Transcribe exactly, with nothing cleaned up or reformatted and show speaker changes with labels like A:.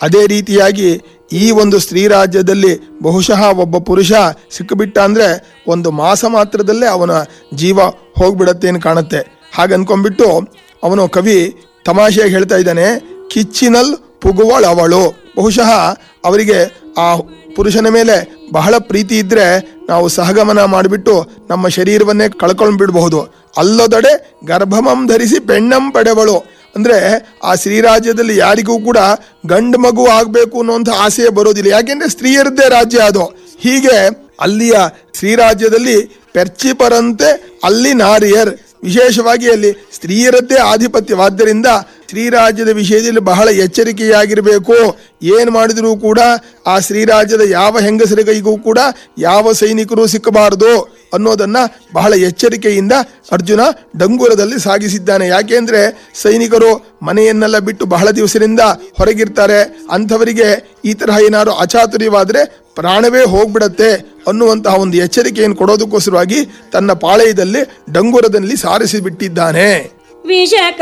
A: ಅದೇ ರೀತಿಯಾಗಿ ಈ ಒಂದು ಸ್ತ್ರೀ ರಾಜ್ಯದಲ್ಲಿ ಬಹುಶಃ ಒಬ್ಬ ಪುರುಷ ಸಿಕ್ಕಿಬಿಟ್ಟ ಅಂದರೆ ಒಂದು ಮಾಸ ಮಾತ್ರದಲ್ಲೇ ಅವನ ಜೀವ ಹೋಗ್ಬಿಡತ್ತೆ ಅಂತ ಕಾಣುತ್ತೆ. ಹಾಗನ್ಕೊಂಡ್ಬಿಟ್ಟು ಅವನು ಕವಿ ತಮಾಷೆಯಾಗಿ ಹೇಳ್ತಾ ಇದ್ದಾನೆ, ಕಿಚ್ಚಿನಲ್ ಪುಗುವಳ್ ಅವಳು. ಬಹುಶಃ ಅವರಿಗೆ ಆ ಪುರುಷನ ಮೇಲೆ ಬಹಳ ಪ್ರೀತಿ ಇದ್ರೆ ನಾವು ಸಹಗಮನ ಮಾಡಿಬಿಟ್ಟು ನಮ್ಮ ಶರೀರವನ್ನೇ ಕಳ್ಕೊಂಡು ಬಿಡಬಹುದು. ಅಲ್ಲದಡೆ ಗರ್ಭಮಂ ಧರಿಸಿ ಪೆಣ್ಣಂ ಪಡೆವಳು. ಅಂದ್ರೆ ಆ ಶ್ರೀರಾಜ್ಯದಲ್ಲಿ ಯಾರಿಗೂ ಕೂಡ ಗಂಡು ಮಗು ಆಗ್ಬೇಕು ಅನ್ನುವಂಥ ಆಸೆ ಬರೋದಿಲ್ಲ, ಯಾಕೆಂದ್ರೆ ಸ್ತ್ರೀಯರದ್ದೇ ರಾಜ್ಯ ಅದು. ಹೀಗೆ ಅಲ್ಲಿಯ ಶ್ರೀರಾಜ್ಯದಲ್ಲಿ ಪೆರ್ಚಿಪರಂತೆ ಅಲ್ಲಿ ನಾರಿಯರ್, ವಿಶೇಷವಾಗಿ ಅಲ್ಲಿ ಸ್ತ್ರೀಯರದ್ದೇ ಆಧಿಪತ್ಯವಾದ್ದರಿಂದ ಶ್ರೀರಾಜ್ಯದ ವಿಷಯದಲ್ಲಿ ಬಹಳ ಎಚ್ಚರಿಕೆಯಾಗಿರಬೇಕು. ಏನು ಮಾಡಿದರೂ ಕೂಡ ಆ ಶ್ರೀರಾಜ್ಯದ ಯಾವ ಹೆಂಗಸರ ಕೈಗೂ ಕೂಡ ಯಾವ ಸೈನಿಕರು ಸಿಕ್ಕಬಾರದು ಅನ್ನೋದನ್ನ ಬಹಳ ಎಚ್ಚರಿಕೆಯಿಂದ ಅರ್ಜುನ ಡಂಗುರದಲ್ಲಿ ಸಾಗಿಸಿದ್ದಾನೆ. ಯಾಕೆಂದ್ರೆ ಸೈನಿಕರು ಮನೆಯನ್ನೆಲ್ಲ ಬಿಟ್ಟು ಬಹಳ ದಿವಸದಿಂದ ಹೊರಗಿರ್ತಾರೆ, ಅಂಥವರಿಗೆ ಈ ತರಹ ಏನಾದ್ರು ಅಚಾತುರ್ಯವಾದರೆ ಪ್ರಾಣವೇ ಹೋಗ್ಬಿಡತ್ತೆ ಅನ್ನುವಂತಹ ಒಂದು ಎಚ್ಚರಿಕೆಯನ್ನು ಕೊಡೋದಕ್ಕೋಸ್ಕರವಾಗಿ ತನ್ನ ಪಾಳೆಯದಲ್ಲಿ ಡಂಗುರದಲ್ಲಿ ಸಾರಿಸಿ ಬಿಟ್ಟಿದ್ದಾನೆ.
B: ವಿಷ